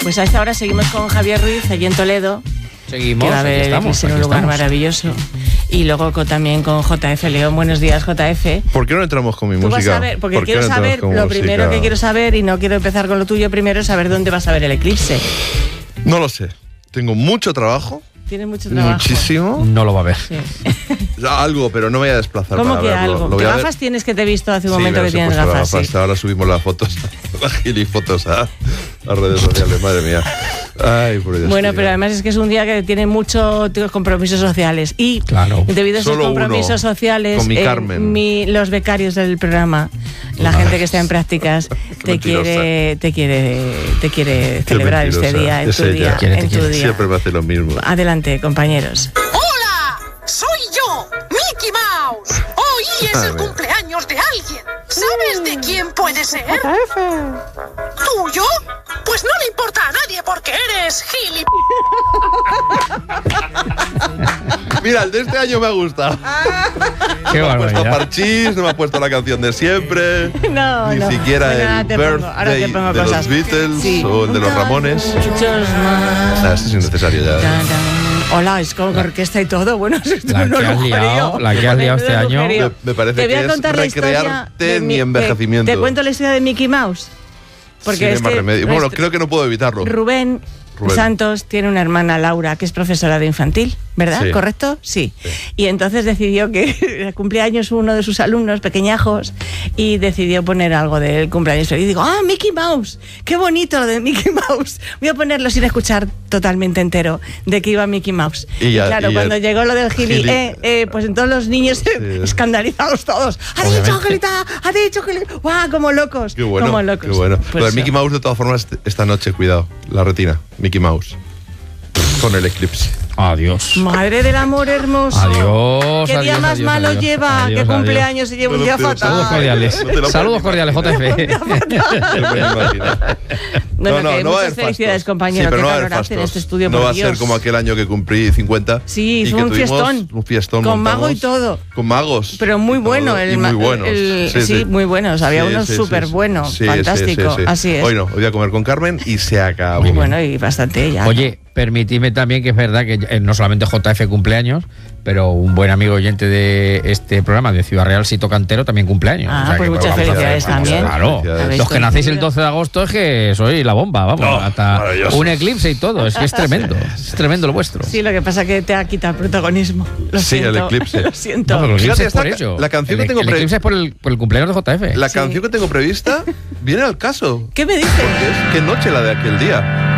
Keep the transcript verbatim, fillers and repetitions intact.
Pues a esta hora seguimos con Javier Ruiz, allí en Toledo. Seguimos, que va a haber estamos, en un lugar estamos. maravilloso. Y luego con, también con J F León. Buenos días, J F. ¿Por qué no entramos con mi Tú música? vas a ver, porque ¿Por qué quiero no entramos saber, con lo música? primero que quiero saber, y no quiero empezar con lo tuyo primero, es saber dónde vas a ver el eclipse. No lo sé. Tengo mucho trabajo. Tienes mucho trabajo. Muchísimo. No lo va a ver. Sí. Algo, pero no me voy a desplazar ¿Cómo para que verlo. algo? Lo voy ¿Qué a ver. gafas tienes que te he visto hace un Sí, momento me que las he tienes puesto gafas? gafas. Sí. Ahora subimos las fotos, las gilifotos a las redes sociales, madre mía. Ay, por Dios. Bueno, tío. pero además es que es un día que tiene muchos compromisos sociales. Y Claro. debido a esos Solo compromisos uno, sociales, con mi eh, Carmen. mi- los becarios del programa, la gente que está en prácticas, te mentirosa. quiere, te quiere, te quiere Qué celebrar este mentirosa. día, en Es tu ella. día, Quiere, te en tu quiere. día. Siempre me hace lo mismo. Adelante, compañeros. ¡Hola! ¡Soy yo, Mickey Mouse! Hoy es el Madre. cumpleaños de alguien. ¿Sabes de quién puede ser? ¿Tuyo? Pues no le importa a nadie porque eres gili... Mira, el de este año me ha gustado. Qué No me ha puesto barbaridad. Parchís, no me ha puesto la canción de siempre. No, Ni no. siquiera Bueno, ahora el te pongo- ahora te birthday pongo de cosas. los Beatles Sí. o el de los Ramones. Muchos más. Ah, este es innecesario ya. Tan, tan. Hola, es como con orquesta y todo. Bueno, esto La no que lo has liado, creo. la que has liado este Menudo año. lujerío. Me- me parece Te voy a que es contar la historia recrearte de en mi- mi envejecimiento. Te, te cuento la historia de Mickey Mouse. Porque Sin es más que remedio. Bueno, nuestro- creo que no puedo evitarlo. Rubén, Rubén. Santos tiene una hermana, Laura, que es profesora de infantil, ¿verdad? Sí. ¿Correcto? Sí. Sí. Y entonces decidió que cumpleaños uno de sus alumnos pequeñajos y decidió poner algo del cumpleaños feliz. Y digo, ¡ah, Mickey Mouse! ¡Qué bonito lo de Mickey Mouse! Voy a ponerlo sin escuchar totalmente entero de que iba Mickey Mouse. Y ya- claro, y ya- cuando llegó lo del gili, Gili. eh, eh, pues en todos los niños escandalizados todos. ¡Ha dicho Obviamente. Angelita! ¡Ha dicho Angelita! ¡Guau! Como locos. Qué bueno, Como locos. qué bueno. Pues Pero el eso. Mickey Mouse, de todas formas, esta noche, cuidado, la retina, Mickey Mouse. Con el eclipse. Adiós. Madre del amor hermoso. Adiós, ¿Qué día adiós, más adiós, malo adiós. lleva? Adiós, ¿Qué adiós. cumpleaños se lleva un No día te- fatal? Saludos cordiales. No te lo puedes Saludos cordiales, J F. No me puedo imaginar. Bueno, no, no, que no va a muchas haber felicidades, fastos. compañero. Sí, pero Qué no va a haber calor hace en fastos. este estudio, No por va a Dios. ser como aquel año que cumplí cincuenta. Sí, y fue que un tuvimos fiestón. Un fiestón. Con mago montamos y todo. Con magos. Pero muy bueno. Todo, El, y ma- muy buenos. el- sí, muy buenos. Había Sí, uno sí, súper sí, bueno. sí, sí, fantástico. sí, sí. Así es. Hoy no, hoy voy a comer con Carmen y se acabó. Y bueno, y bastante ya. Oye, permitidme también que es verdad que eh, no solamente J F cumpleaños, pero un buen amigo oyente de este programa de Ciudad Real, Sito Cantero, también cumpleaños. Ah, O sea pues que, muchas vamos a felicidades hacer- vamos a- también. Claro. Felicidades. Los que nacéis el coincidido. doce de agosto es que sois la bomba, vamos. No, hasta maravilloso. un eclipse y todo. Es que es tremendo. Es tremendo lo vuestro. Sí, lo que pasa es que te ha quitado el protagonismo. Lo Sí, el siento. eclipse. Lo siento. No, pero el Fíjate, eclipse es por esta- ello. la canción el, que tengo el pre- eclipse es por el, por el cumpleaños de J F. La Sí. canción que tengo prevista viene al caso. ¿Qué me dices? Porque es qué noche la de aquel día.